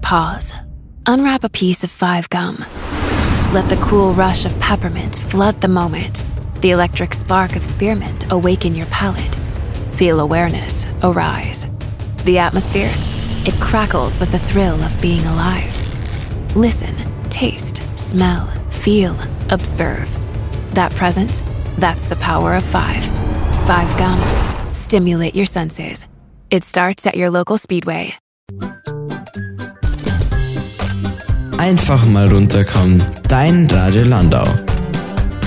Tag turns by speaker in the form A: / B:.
A: Pause. Unwrap a piece of 5 gum. Let the cool rush of peppermint flood the moment. The electric spark of spearmint awaken your palate. Feel awareness arise. The atmosphere? It crackles with the thrill of being alive. Listen, taste, smell, feel, observe. That presence? That's the power of 5. 5 gum. Stimulate your senses. It starts at your local Speedway.
B: Einfach mal runterkommen. Dein Radio Landau.